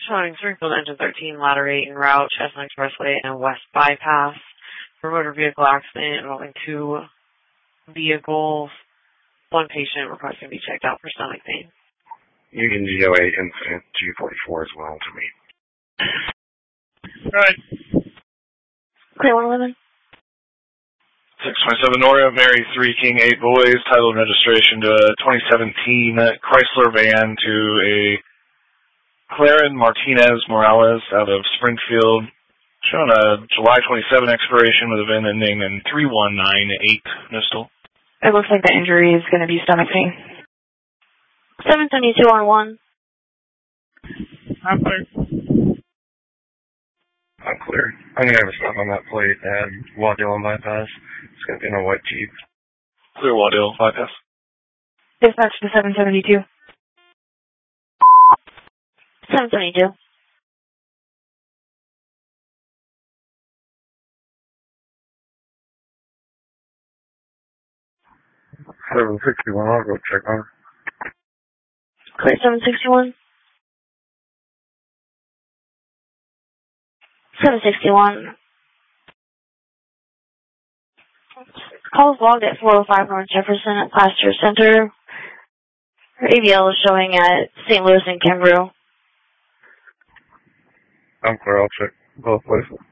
Showing Springfield Engine 13, Ladder 8 en route, Chestnut Expressway, and West Bypass. For motor vehicle accident involving 2 vehicles. 1 patient requesting to be checked out for stomach pain. Union GOA incident G44 as well to me. Alright. Clear 111. 627 Noria, Mary 3 King 8 Boys, title and registration to a 2017 Chrysler van to a Claren Martinez Morales out of Springfield, showing a July 27 expiration with a VIN ending in 3198 Mistel. It looks like the injury is going to be stomach pain. 772 on 1. I'm clear. I'm clear. I'm going to have a stop on that plate at Waddell on bypass. It's going to be in a white Jeep. Clear Waddell, bypass. Dispatch to 772. 772. Seven 61, I'll go check on her. Clear 761. 761. Calls logged at 405 North Jefferson at Plaster Center. Her ABL is showing at St. Louis and Kimbrough. I'm clear, I'll check both places.